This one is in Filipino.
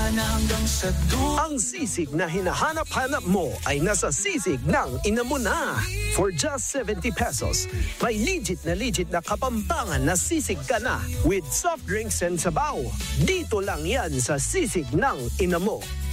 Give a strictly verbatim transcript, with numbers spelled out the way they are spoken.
na hanggang sa dulo. Ang sisig na hinahanap-hanap mo ay nasa sisig ng Ina Mo na. For just seventy pesos, may legit na legit na kapampangan na sisig ka na with soft drinks and sabaw. Dito lang yan sa sisig ng Ina Mo.